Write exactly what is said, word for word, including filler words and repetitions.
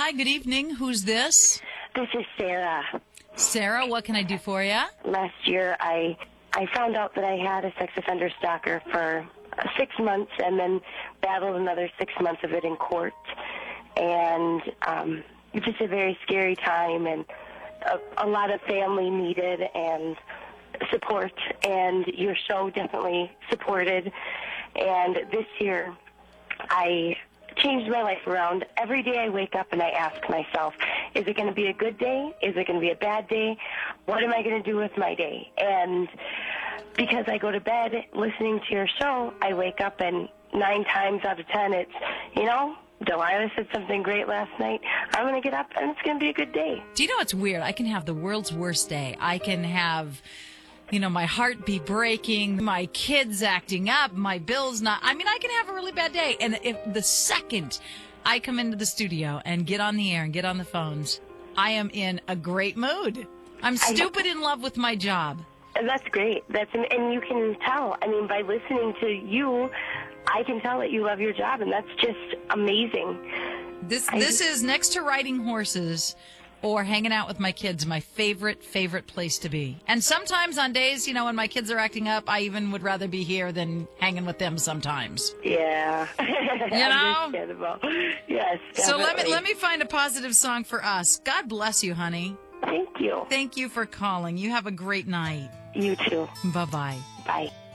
Hi, good evening. Who's this? This is Sarah. Sarah, what can I do for you? Last year, I I found out that I had a sex offender stalker for uh, six months, and then battled another six months of it in court. And um, it was just a very scary time, and a, a lot of family needed and support, and your show definitely supported. And this year, I changed my life around. Every day I wake up and I ask myself, is it going to be a good day? Is it going to be a bad day? What am I going to do with my day? And because I go to bed listening to your show, I wake up and nine times out of ten it's, you know, Delilah said something great last night. I'm going to get up and it's going to be a good day. Do you know what's weird? I can have the world's worst day. I can have, you know, my heart be breaking, my kids acting up, my bills not. I mean, I can have a really bad day. And if the second I come into the studio and get on the air and get on the phones, I am in a great mood. I'm stupid in love with my job. That's great. That's and you can tell. I mean, by listening to you, I can tell that you love your job, and that's just amazing. This I this just, is next to riding horses or hanging out with my kids, my favorite, favorite place to be. And sometimes on days, you know, when my kids are acting up, I even would rather be here than hanging with them sometimes. Yeah. You know? Understandable. Yes, definitely. So let me let me find a positive song for us. God bless you, honey. Thank you. Thank you for calling. You have a great night. You too. Bye-bye. Bye.